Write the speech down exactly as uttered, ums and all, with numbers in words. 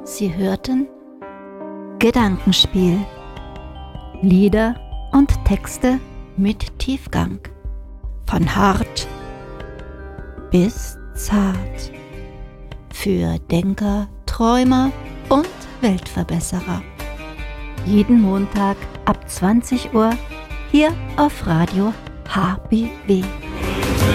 Sie hörten Gedankenspiel. Lieder und Texte mit Tiefgang. Von hart bis zart. Für Denker, Träumer und Weltverbesserer. Jeden Montag ab zwanzig Uhr hier auf Radio H B W.